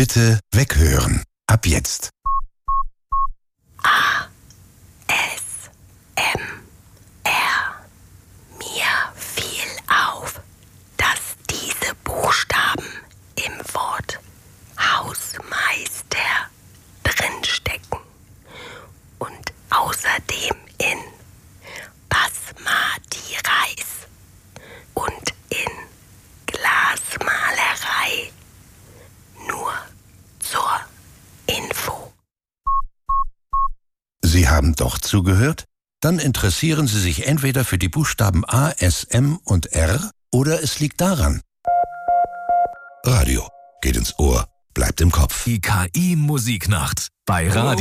Bitte weghören. Ab jetzt. ASMR. Mir fiel auf, dass diese Buchstaben im Wort Hausmeister drinstecken und außerdem in Basmati Reis und in Glasmalerei. Nur zur Info. Sie haben doch zugehört? Dann interessieren Sie sich entweder für die Buchstaben A, S, M und R oder es liegt daran. Radio geht ins Ohr, bleibt im Kopf. Die KI-Musiknacht bei Radio.